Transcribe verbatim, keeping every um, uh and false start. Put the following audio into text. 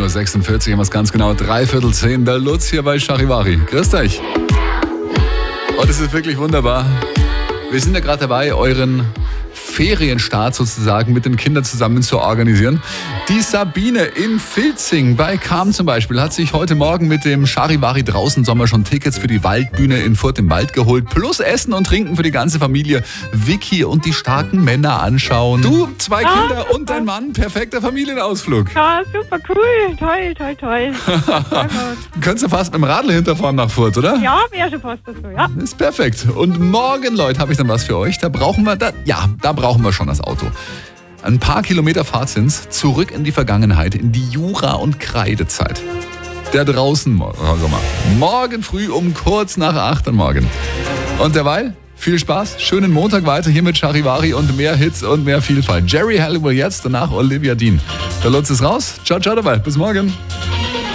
Uhr sechsundvierzig haben wir es ganz genau. Dreiviertel zehn, der Lutz hier bei Charivari. Grüßt euch. Und es ist wirklich wunderbar. Wir sind ja gerade dabei, euren Ferienstart sozusagen mit den Kindern zusammen zu organisieren. Die Sabine in Filzing bei Cham zum Beispiel hat sich heute Morgen mit dem Charivari draußen Sommer schon Tickets für die Waldbühne in Furt im Wald geholt. Plus Essen und Trinken für die ganze Familie. Vicky und die starken Männer anschauen. Du, zwei Ah, Kinder super. und dein Mann. Perfekter Familienausflug. Ja, super cool. Toll, toll, toll. Sehr gut. Könntest du fast mit dem Radl hinterfahren nach Furt, oder? Ja, wäre schon fast so, ja. Ist perfekt. Und morgen, Leute, habe ich dann was für euch. Da brauchen wir, da, ja, da brauchen wir schon das Auto. Ein paar Kilometer Fahrt sind's, zurück in die Vergangenheit, in die Jura- und Kreidezeit. Der draußen, also mal, morgen früh um kurz nach acht am Morgen. Und derweil, viel Spaß, schönen Montag weiter hier mit Charivari und mehr Hits und mehr Vielfalt. Jerry Halliwell jetzt, danach Olivia Dean. Der Lutz ist raus. Ciao, ciao dabei. Bis morgen.